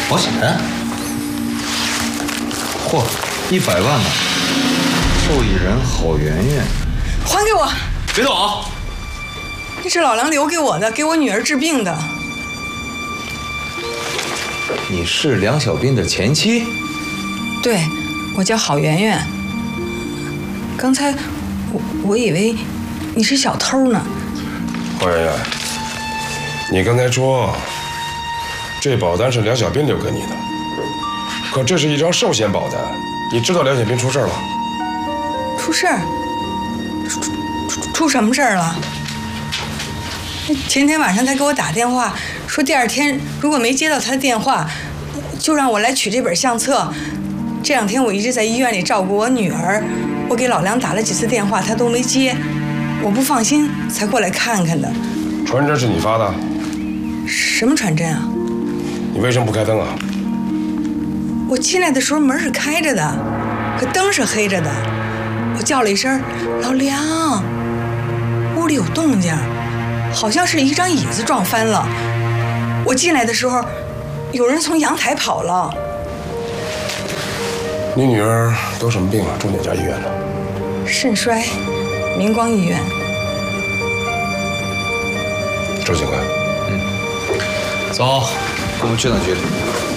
保险？嚯，100万呢！受益人郝媛媛， 还给我！ 别动！ 这是老梁留给我的，给我女儿治病的。 你是梁小斌的前妻？ 对，我叫郝媛媛。刚才我以为你是小偷呢。 郝媛媛，你刚才说这保单是梁小斌留给你的，可这是一张寿险保单，你知道梁小斌出事了？ 出事儿？出什么事儿了？前天晚上他给我打电话，说第2天如果没接到他的电话，就让我来取这本相册。这2天我一直在医院里照顾我女儿，我给老梁打了几次电话，他都没接，我不放心才过来看看的。 传真是你发的？ 什么传真啊？ 你为什么不开灯啊？ 我进来的时候门是开着的，可灯是黑着的。我叫了一声老梁，屋里有动静，好像是一张椅子撞翻了。我进来的时候有人从阳台跑了。 你女儿得什么病啊？住哪家医院呢？ 肾衰，明光医院。 周警官， 走，跟我们去趟局里。